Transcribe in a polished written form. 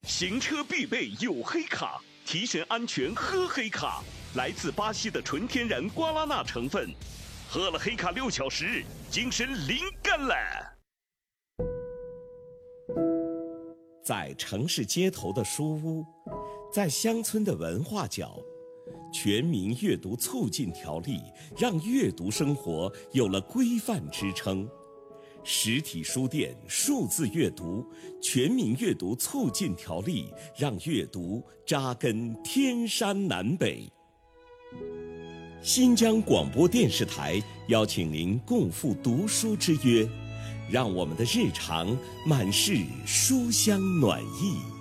行车必备有黑卡，提神安全喝黑卡。来自巴西的纯天然瓜拉纳成分，喝了黑卡6小时，精神灵感了。 在城市街头的书屋，在乡村的文化角，全民阅读促进条例让阅读生活有了规范支撑。实体书店数字阅读全民阅读促进条例让阅读扎根天山南北。新疆广播电视台邀请您共赴读书之约，让我们的日常满是书香暖意。